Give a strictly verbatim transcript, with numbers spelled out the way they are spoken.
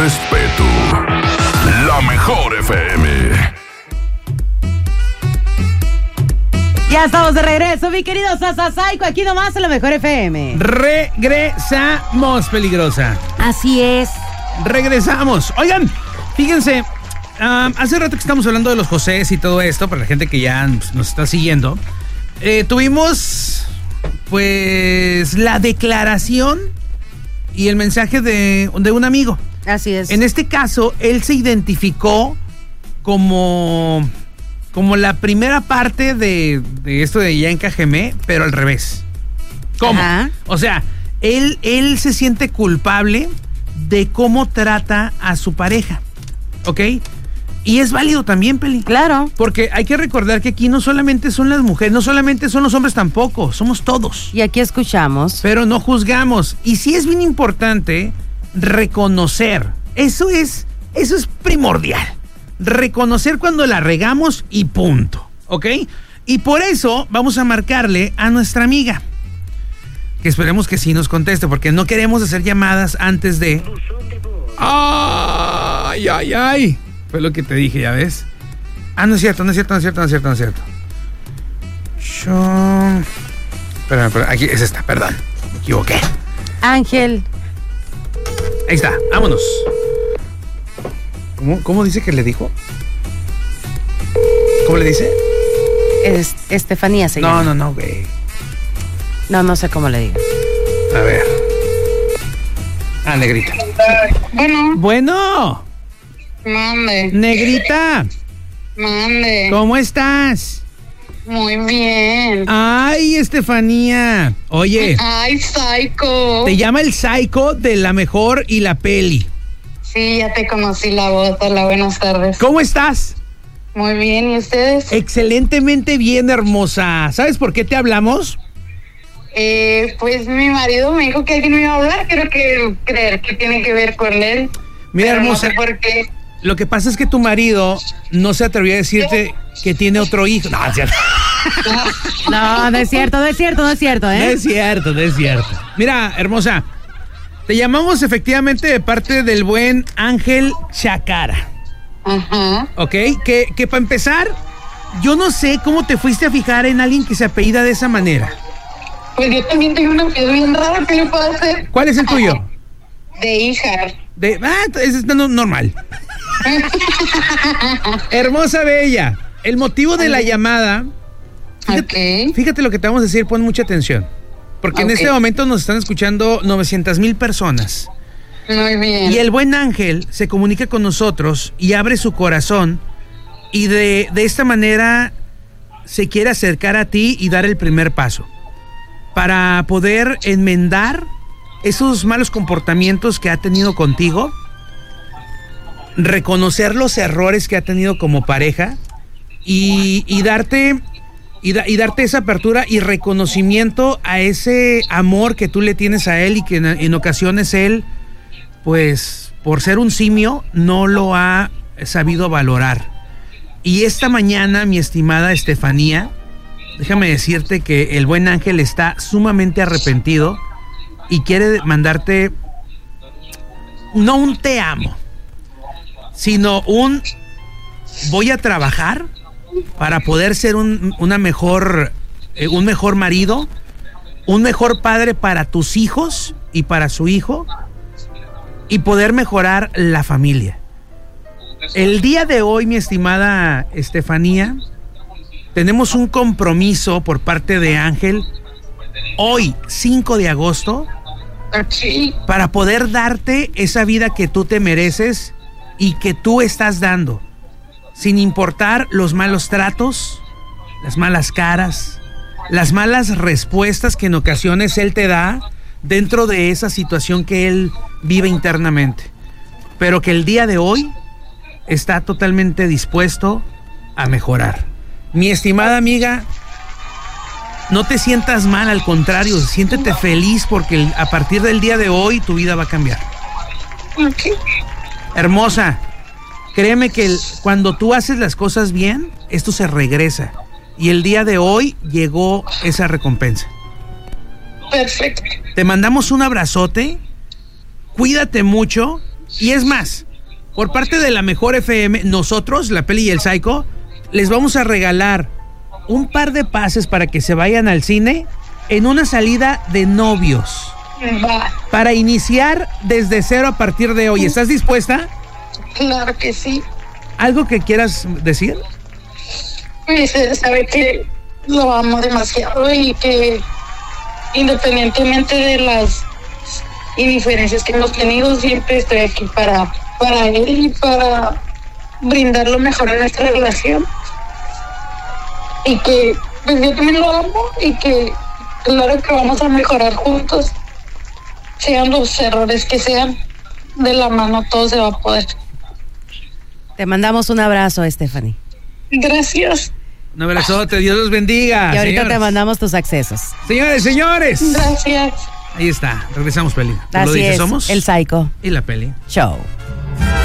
respeto. La mejor F M. Ya estamos de regreso, mi querido Sasa Psycho, aquí nomás en la mejor F M. Regresamos, peligrosa. Así es. Regresamos. Oigan, fíjense, um, hace rato que estamos hablando de los Josés y todo esto, para la gente que ya pues, nos está siguiendo, eh, tuvimos, pues, la declaración y el mensaje de, de un amigo. Así es. En este caso, él se identificó como... como la primera parte de, de esto de Ya Encajemé, pero al revés. ¿Cómo? Ajá. O sea, él, él se siente culpable de cómo trata a su pareja, ¿ok? Y es válido también, Peli. Claro. Porque hay que recordar que aquí no solamente son las mujeres, no solamente son los hombres tampoco, somos todos. Y aquí escuchamos. Pero no juzgamos. Y sí es bien importante reconocer. Eso es, eso es primordial. Reconocer cuando la regamos y punto, ¿ok? Y por eso vamos a marcarle a nuestra amiga, que esperemos que sí nos conteste, porque no queremos hacer llamadas antes de... ¡Ay, ay, ay! Fue lo que te dije, ¿ya ves? Ah, no es cierto, no es cierto, no es cierto, no es cierto, no es cierto. Yo... Espera, espera, aquí es esta, perdón, me equivoqué. Ángel. Ahí está, vámonos. ¿Cómo, ¿Cómo dice que le dijo? ¿Cómo le dice? Es, Estefanía se No, llama. no, no, güey. No, no sé cómo le digo. A ver. Ah, negrita. Bueno, Bueno, mande, negrita, mande. ¿cómo estás? Muy bien. Ay, Estefanía. Oye, Ay, Psycho. te llama el Psycho de La Mejor y la Peli. Sí, ya te conocí la voz. Hola, buenas tardes. ¿Cómo estás? Muy bien, ¿y ustedes? Excelentemente bien, hermosa. ¿Sabes por qué te hablamos? Eh, pues mi marido me dijo que alguien me iba a hablar. Quiero que creer que tiene que ver con él. Mira, pero hermosa. No sé por qué. Lo que pasa es que tu marido no se atrevió a decirte que tiene otro hijo. No, es cierto. No, no es cierto, no es cierto, no es cierto, No ¿eh? es cierto, no es cierto. Mira, hermosa, te llamamos efectivamente de parte del buen Ángel Chacara, Ajá. ¿ok? Que, que para empezar, yo no sé cómo te fuiste a fijar en alguien que se apellida de esa manera. Pues yo también tengo una piel bien rara. ¿Qué le puedo hacer? ¿Cuál es el tuyo? De Ijar. De, ah, es no, normal. Hermosa bella, el motivo de la llamada, fíjate, Ok. fíjate lo que te vamos a decir, pon mucha atención. Porque en Ok. este momento nos están escuchando novecientas mil personas. Muy bien. Y el buen Ángel se comunica con nosotros y abre su corazón y de, de esta manera se quiere acercar a ti y dar el primer paso para poder enmendar esos malos comportamientos que ha tenido contigo, reconocer los errores que ha tenido como pareja y, y darte y, da, y darte esa apertura y reconocimiento a ese amor que tú le tienes a él y que en, en ocasiones él, pues por ser un simio, no lo ha sabido valorar. Y esta mañana, mi estimada Estefanía, déjame decirte que el buen Ángel está sumamente arrepentido y quiere mandarte no un te amo, sino un voy a trabajar para poder ser un, una mejor, eh, un mejor marido, un mejor padre para tus hijos y para su hijo y poder mejorar la familia. El día de hoy, mi estimada Estefanía, tenemos un compromiso por parte de Ángel, hoy, cinco de agosto, Sí. para poder darte esa vida que tú te mereces y que tú estás dando, sin importar los malos tratos, las malas caras, las malas respuestas que en ocasiones él te da dentro de esa situación que él vive internamente, pero que el día de hoy está totalmente dispuesto a mejorar. Mi estimada amiga, no te sientas mal, al contrario, siéntete feliz porque a partir del día de hoy tu vida va a cambiar. Ok. Hermosa, créeme que el, cuando tú haces las cosas bien, esto se regresa. Y el día de hoy llegó esa recompensa. Perfecto. Te mandamos un abrazote, cuídate mucho Y es más, por parte de la Mejor F M, nosotros, la Peli y el Psycho, les vamos a regalar un par de pases para que se vayan al cine en una salida de novios. Va, Para iniciar desde cero a partir de hoy. ¿Estás dispuesta? claro que sí. ¿Algo que quieras decir? Pues eh, sabe que lo amo demasiado y que independientemente de las indiferencias que hemos tenido, siempre estoy aquí para, para él y para brindar lo mejor en nuestra relación. Y que pues yo también lo amo y que claro que vamos a mejorar juntos. Sean los errores que sean, de la mano todo se va a poder. Te mandamos un abrazo, Stephanie. Gracias. Un abrazote, Dios los bendiga. Y ahorita señores. te mandamos tus accesos. Señores, señores. Gracias. Ahí está, regresamos, Peli. ¿Tú Así lo dices, es, somos? el Psycho Y la Peli. Show.